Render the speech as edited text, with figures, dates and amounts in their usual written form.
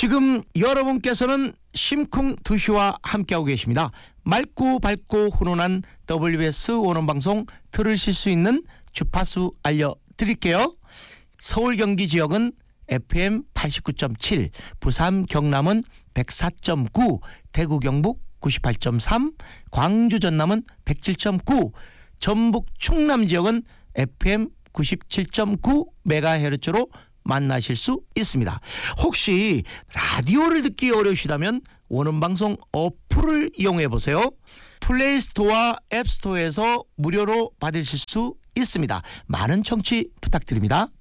지금 여러분께서는 심쿵 2시와 함께하고 계십니다. 맑고 밝고 훈훈한 WBS 원어방송 들으실 수 있는 주파수 알려드릴게요. 서울 경기 지역은 FM 89.7, 부산 경남은 104.9, 대구 경북 98.3, 광주 전남은 107.9, 전북 충남 지역은 FM 97.9MHz로 만나실 수 있습니다. 혹시 라디오를 듣기 어려우시다면 원음방송 어플을 이용해 보세요. 플레이스토어와 앱스토어에서 무료로 받으실 수 있습니다. 많은 청취 부탁드립니다.